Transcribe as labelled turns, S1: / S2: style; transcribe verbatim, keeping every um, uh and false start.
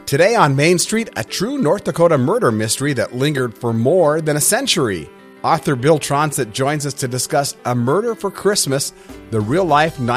S1: Today on Main Street, a true North Dakota murder mystery that lingered for more than a century. Author Bill Tronsett joins us to discuss A Murder for Christmas, the real-life